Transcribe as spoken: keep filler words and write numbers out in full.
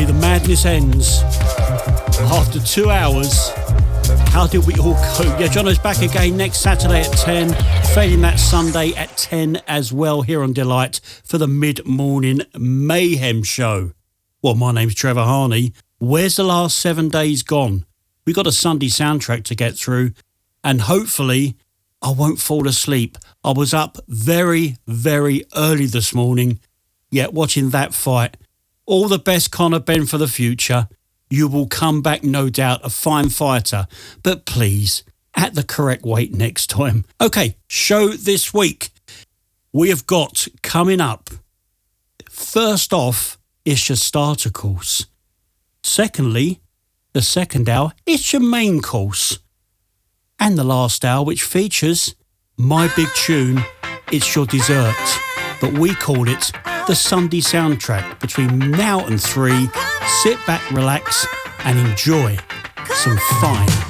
way the madness ends. After two hours, how did we all cope? Yeah, Jono's back again next Saturday at ten, failing that Sunday at ten as well here on Delight for the mid-morning mayhem show. Well, my name's Trevor Harney. Where's the last seven days gone? We got a Sunday soundtrack to get through, and hopefully I won't fall asleep. I was up very, very early this morning, yet watching that fight. All the best, Conor Benn, for the future. You will come back, no doubt, a fine fighter, but please, at the correct weight next time. Okay, show this week. We have got coming up, first off, it's your starter course. Secondly, the second hour, it's your main course. And the last hour, which features my big tune, it's your dessert. But we call it the Sunday soundtrack. Between now and three, sit back, relax, and enjoy some fine